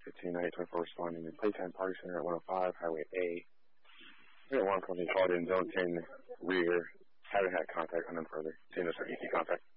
159824 responding to Playtime Party Center at 105 Highway A. We had one company called in, zone 10 rear. Haven't had contact on them further. Seen us for ET contact.